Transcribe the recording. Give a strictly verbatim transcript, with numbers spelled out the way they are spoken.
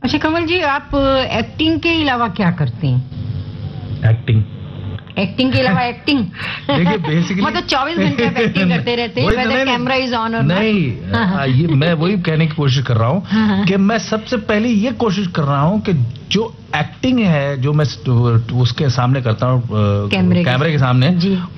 अच्छा कमल जी, आप एक्टिंग के अलावा क्या करते हैं? एक्टिंग एक्टिंग के अलावा एक्टिंग देखिए बेसिकली मतलब चौबीस घंटे आप एक्टिंग करते रहते हैं, whether कैमरा इज ऑन और नहीं, हाँ, ये मैं वही कहने की कोशिश कर रहा हूँ कि मैं सबसे पहले ये कोशिश कर रहा हूँ कि जो एक्टिंग है जो मैं उसके सामने करता हूँ कैमरे के सामने